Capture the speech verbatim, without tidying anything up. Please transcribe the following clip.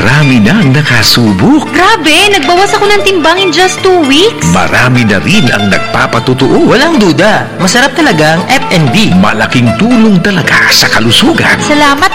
Marami na ang nakasubok. Grabe, nagbawas ako ng timbang in just two weeks. Marami na rin ang nagpapatutuo. Walang duda, masarap talaga ang F and B. Malaking tulong talaga sa kalusugan. Salamat